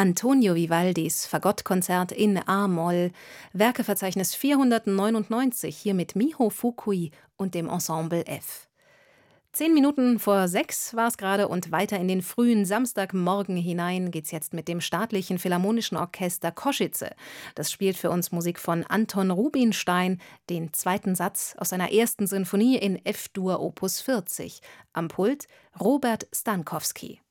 Antonio Vivaldis Fagottkonzert in A-Moll, Werkeverzeichnis 499, hier mit Miho Fukui und dem Ensemble F. 5:10 war es gerade und weiter in den frühen Samstagmorgen hinein geht's jetzt mit dem Staatlichen Philharmonischen Orchester Košice. Das spielt für uns Musik von Anton Rubinstein, den zweiten Satz aus seiner ersten Sinfonie in F-Dur Opus 40. Am Pult Robert Stankowski.